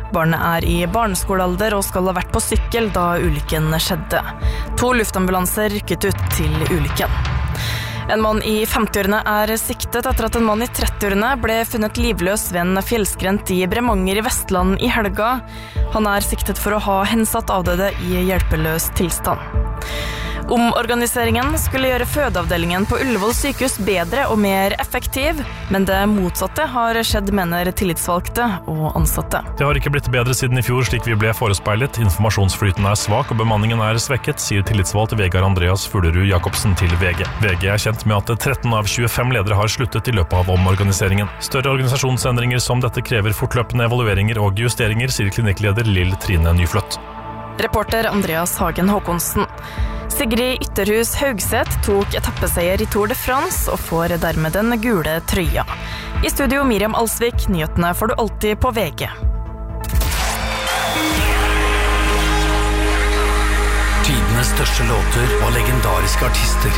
Barnet i barneskolealder og skal ha vært på sykkel da ulykken skjedde. 2 luftambulanser rykket ut til ulykken. En mann i 50-årene siktet etter at en mann i 30-årene ble funnet livløs ved en fjellskrent i Bremanger i Vestland i helga. Han siktet for å ha hensatt avdøde i hjelpeløs tilstand. Omorganiseringen skulle gjøre fødeavdelingen på Ullevål sykehus bedre og mer effektiv, men det motsatte har skjedd, mener tillitsvalgte og ansatte. Det har ikke blitt bedre siden i fjor, slik vi ble forespeilet. Informasjonsflyten svak og bemanningen svekket, sier tillitsvalgt Vegard Andreas Fuglerud Jacobsen til VG. VG kjent med at 13 av 25 ledere har sluttet i løpet av omorganiseringen. Større organisasjonsendringer som dette krever fortløpende evalueringer og justeringer, sier klinikkleder Lill Trine Nyfløtt. Reporter Andreas Hagen Håkonsen. Sigrid Ytterhus Haugseth tok etappeseier i Tour de France og får dermed den gule trøya. I studio Miriam Alsvik, nyhetene får du alltid på VG. Tidenes største låter og legendariske artister.